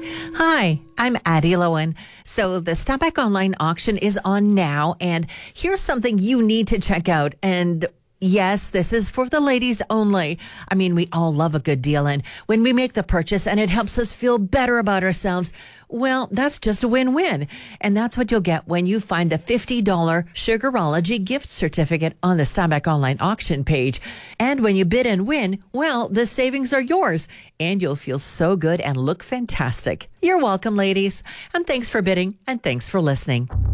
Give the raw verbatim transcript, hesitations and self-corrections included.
Hi, I'm Addie Lowen. So the Stop Back Online auction is on now, and here's something you need to check out. And yes, this is for the ladies only. I mean, we all love a good deal, and when we make the purchase and it helps us feel better about ourselves, well, that's just a win-win. And that's what you'll get when you find the fifty dollars Sugarology gift certificate on the Stop Back Online auction page. And when you bid and win, well, the savings are yours, and you'll feel so good and look fantastic. You're welcome, ladies, and thanks for bidding, and thanks for listening.